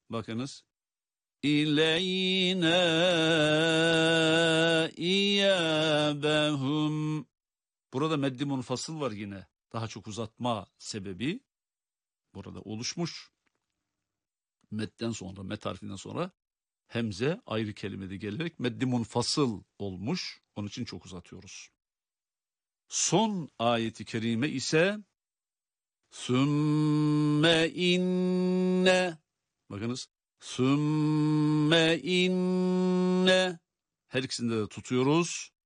Bakınız. İleyna iyâbehum. Burada meddi munfasıl var yine. Daha çok uzatma sebebi burada oluşmuş. Medden sonra, med harfinden sonra hemze ayrı kelimede gelerek meddi munfasıl olmuş. Onun için çok uzatıyoruz. Son ayeti kerime ise sümme inne. Bakınız. Sümme inne. Her ikisinde de tutuyoruz.